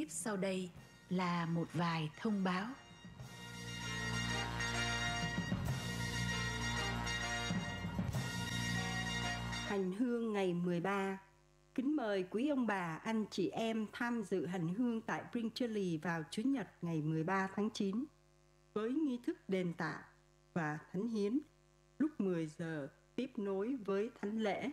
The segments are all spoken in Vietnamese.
Tiếp sau đây là một vài thông báo. Hành hương ngày 13. Kính mời quý ông bà, anh chị em tham dự hành hương tại Brinkley vào Chủ nhật ngày 13 tháng 9 với nghi thức đền tạ và thánh hiến lúc 10 giờ tiếp nối với thánh lễ.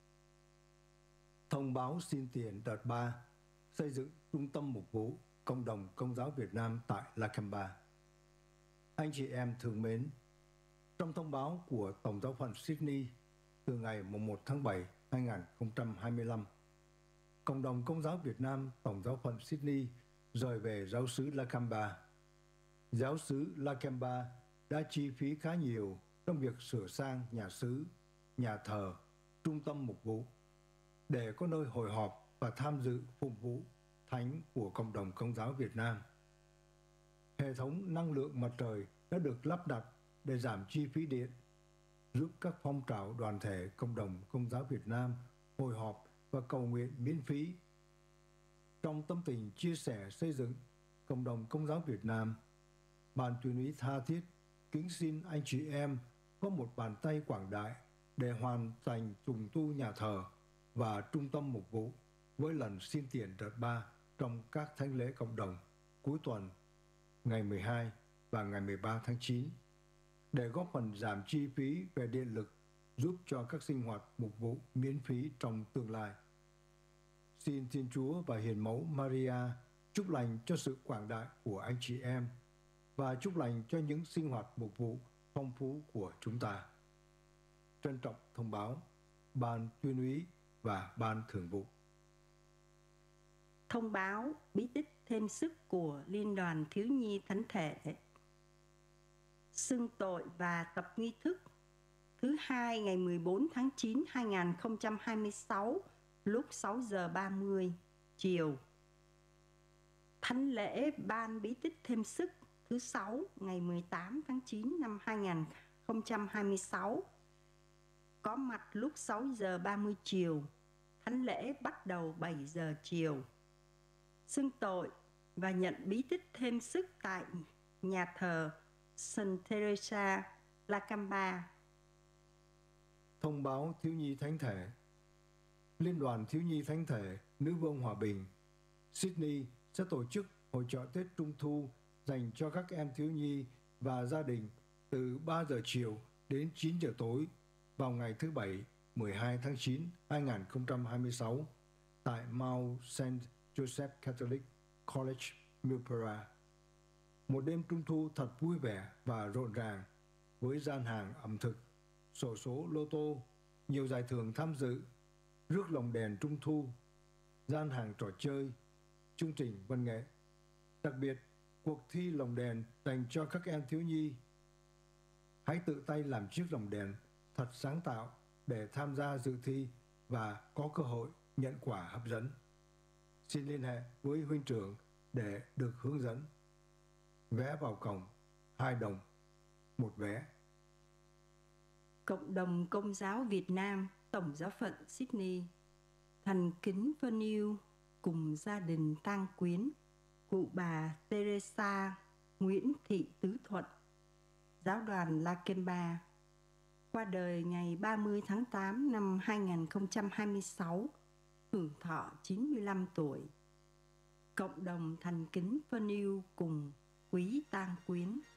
Thông báo xin tiền đợt 3 xây dựng trung tâm mục vụ Cộng đồng Công giáo Việt Nam tại Lakemba. Anh chị em thương mến, trong thông báo của Tổng giáo phận Sydney từ ngày 1 tháng 7, 2025, Cộng đồng Công giáo Việt Nam Tổng giáo phận Sydney rời về giáo xứ Lakemba. Giáo xứ Lakemba đã chi phí khá nhiều trong việc sửa sang nhà xứ, nhà thờ, trung tâm mục vụ để có nơi hội họp và tham dự phục vụ thánh của Cộng đồng Công giáo Việt Nam. Hệ thống năng lượng mặt trời đã được lắp đặt để giảm chi phí điện, giúp các phong trào đoàn thể Cộng đồng Công giáo Việt Nam hội họp và cầu nguyện miễn phí. Trong tâm tình chia sẻ xây dựng Cộng đồng Công giáo Việt Nam, Ban Tuyên úy tha thiết kính xin anh chị em có một bàn tay quảng đại để hoàn thành trùng tu nhà thờ và trung tâm mục vụ với lần xin tiền đợt 3 trong các thánh lễ cộng đồng cuối tuần ngày 12 và ngày 13 tháng 9 để góp phần giảm chi phí về điện lực, giúp cho các sinh hoạt mục vụ miễn phí trong tương lai. Xin Thiên Chúa và Hiền Mẫu Maria chúc lành cho sự quảng đại của anh chị em và chúc lành cho những sinh hoạt mục vụ phong phú của chúng ta. Trân trọng thông báo Ban Tuyên úy và Ban Thường vụ. Thông báo bí tích thêm sức của Liên đoàn Thiếu nhi Thánh thể. Xưng tội và tập nghi thức thứ hai ngày 14 tháng 9 2026 lúc 6 giờ 30 chiều. Thánh lễ ban bí tích thêm sức thứ 6 ngày 18 tháng 9 năm 2026 có mặt lúc 6 giờ 30 chiều. Thánh lễ bắt đầu 7 giờ chiều. Xưng tội và nhận bí tích thêm sức tại nhà thờ St. Teresa, Lakemba. Thông báo thiếu nhi thánh thể. Liên đoàn Thiếu nhi Thánh thể Nữ vương Hòa bình Sydney sẽ tổ chức hội chợ Tết Trung thu dành cho các em thiếu nhi và gia đình từ 3 giờ chiều đến 9 giờ tối vào ngày thứ Bảy 12 tháng 9 2026 tại Mount St. Joseph Catholic College, Milpera. Một đêm Trung thu thật vui vẻ và rộn ràng với gian hàng ẩm thực, xổ số lô tô, nhiều giải thưởng tham dự, rước lồng đèn Trung thu, gian hàng trò chơi, chương trình văn nghệ. Đặc biệt, cuộc thi lồng đèn dành cho các em thiếu nhi. Hãy tự tay làm chiếc lồng đèn thật sáng tạo để tham gia dự thi và có cơ hội nhận quà hấp dẫn. Xin liên hệ với huynh trưởng để được hướng dẫn. Vé vào cổng 2 đồng, 1 vé. Cộng đồng Công giáo Việt Nam Tổng giáo phận Sydney thành kính phân yêu cùng gia đình tang quyến cụ bà Teresa Nguyễn Thị Tứ Thuận, giáo đoàn Lakemba, qua đời ngày 30 tháng 8 năm 2026, hưởng thọ 95 tuổi. Cộng đồng thành kính phân yêu cùng quý tang quyến.